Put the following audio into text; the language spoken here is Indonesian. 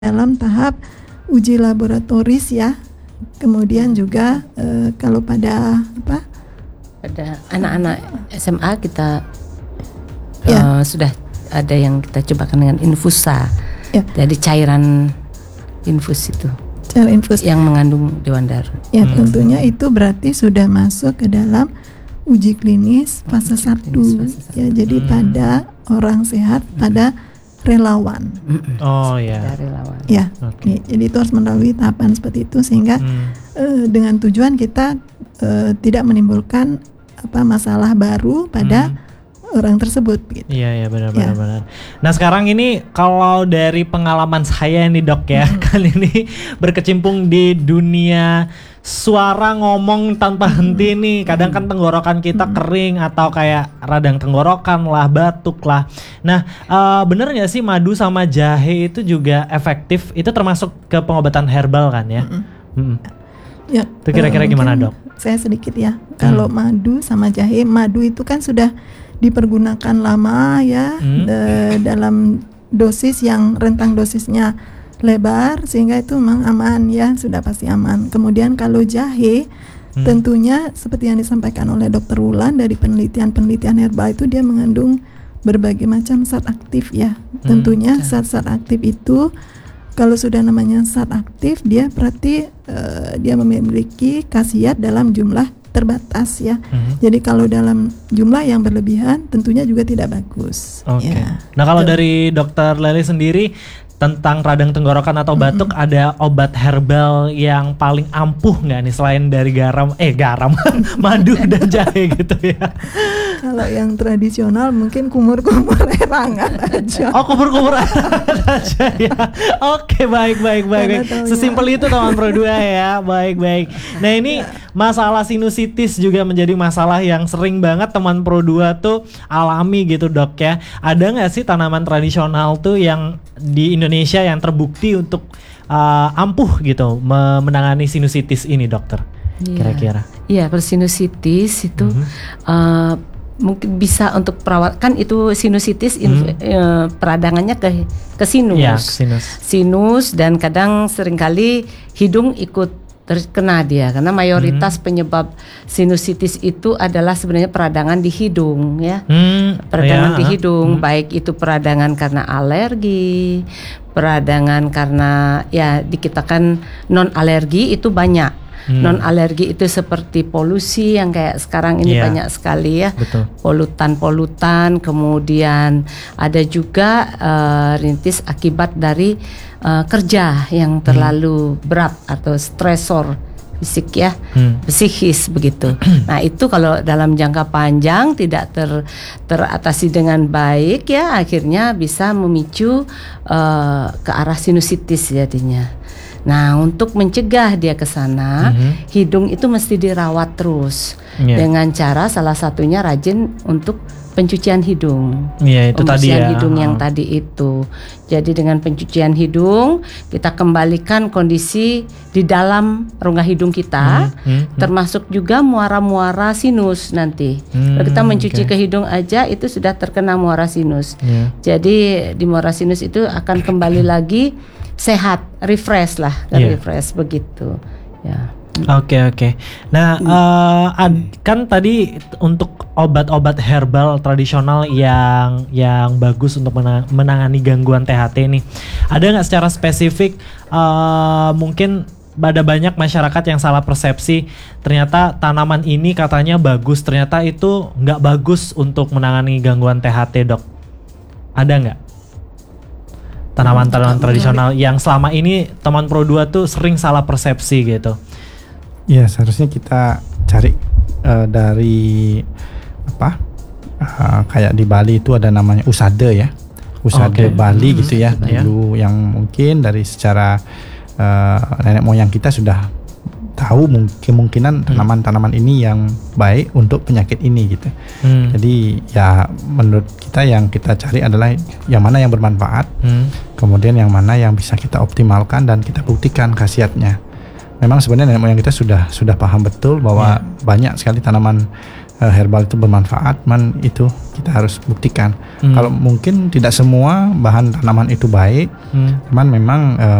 dalam tahap uji laboratoris ya. Kemudian juga kalau pada anak-anak SMA kita sudah ada yang kita cobakan dengan infusa. Ya. Jadi cairan infus itu. Cairan infus yang mengandung dewan-daru. Ya, tentunya itu berarti sudah masuk ke dalam uji klinis fase 1. Ya, jadi pada orang sehat, pada relawan. Oh ya. Relawan. Ya. Okay. Jadi itu harus melalui tahapan seperti itu sehingga dengan tujuan kita tidak menimbulkan masalah baru pada orang tersebut. Gitu. Iya benar. Nah sekarang ini kalau dari pengalaman saya nih dok ya, kali ini berkecimpung di dunia suara ngomong tanpa henti nih. Kadang kan tenggorokan kita kering atau kayak radang tenggorokan lah, batuk lah. Nah bener nggak sih madu sama jahe itu juga efektif? Itu termasuk ke pengobatan herbal kan ya? Ya. Itu kira-kira gimana dok? Saya sedikit ya. Kalau madu sama jahe, madu itu kan sudah dipergunakan lama ya dalam dosis yang rentang dosisnya lebar sehingga itu memang aman ya, sudah pasti aman. Kemudian kalau jahe tentunya seperti yang disampaikan oleh Dr. Wulan dari penelitian herbal itu dia mengandung berbagai macam zat aktif ya. Tentunya zat-zat aktif itu kalau sudah namanya zat aktif dia berarti dia memiliki khasiat dalam jumlah terbatas ya. Jadi kalau dalam jumlah yang berlebihan tentunya juga tidak bagus. Oke. Ya. Nah kalau dari Dokter Lely sendiri tentang radang tenggorokan atau batuk ada obat herbal yang paling ampuh nggak nih selain dari garam madu dan jahe gitu ya? Kalau yang tradisional mungkin kumur-kumur air hangat aja. Oh kumur-kumur air hangat aja ya. Oke baik. Sesimpel itu teman Pro 2 ya. Baik. Nah ini masalah sinusitis juga menjadi masalah yang sering banget teman Pro 2 tuh alami gitu dok ya. Ada nggak sih tanaman tradisional tuh yang di Indonesia yang terbukti untuk ampuh gitu menangani sinusitis ini dokter? Kira-kira? Iya sinusitis itu mungkin bisa untuk perawat kan itu sinusitis peradangannya ke sinus. Ya, sinus dan kadang seringkali hidung ikut terkena dia karena mayoritas penyebab sinusitis itu adalah sebenarnya peradangan di hidung ya. Peradangan di hidung baik itu peradangan karena alergi, peradangan karena ya di kita kan non alergi itu banyak. Non alergi itu seperti polusi yang kayak sekarang ini banyak sekali ya. Betul. Polutan, kemudian ada juga rintis akibat dari kerja yang terlalu berat atau stresor fisik ya, psikis begitu. Nah itu kalau dalam jangka panjang tidak teratasi dengan baik ya akhirnya bisa memicu ke arah sinusitis jadinya. Nah, untuk mencegah dia ke sana, hidung itu mesti dirawat terus dengan cara salah satunya rajin untuk pencucian hidung. Iya, itu tadi ya. Hidung yang tadi itu. Jadi dengan pencucian hidung, kita kembalikan kondisi di dalam rongga hidung kita, termasuk juga muara-muara sinus nanti. Kalau kita mencuci ke hidung aja itu sudah terkena muara sinus. Jadi di muara sinus itu akan kembali lagi sehat, refresh lah, refresh begitu. Ya. Oke. Nah, kan tadi untuk obat-obat herbal tradisional yang bagus untuk menangani gangguan THT nih, ada nggak secara spesifik? Mungkin ada banyak masyarakat yang salah persepsi. Ternyata tanaman ini katanya bagus, ternyata itu nggak bagus untuk menangani gangguan THT, dok. Ada nggak? Tanaman-tanaman tradisional yang selama ini teman Pro 2 tuh sering salah persepsi gitu. Ya seharusnya kita cari dari kayak di Bali itu ada namanya usade ya, usade Bali gitu ya. Dulu yang mungkin dari secara nenek moyang kita sudah tahu kemungkinan tanaman-tanaman ini yang baik untuk penyakit ini gitu. Jadi ya menurut kita yang kita cari adalah yang mana yang bermanfaat, kemudian yang mana yang bisa kita optimalkan dan kita buktikan khasiatnya. Memang sebenarnya nenek moyang kita sudah paham betul bahwa banyak sekali tanaman herbal itu bermanfaat, itu kita harus buktikan. Kalau mungkin tidak semua bahan tanaman itu baik, cuman memang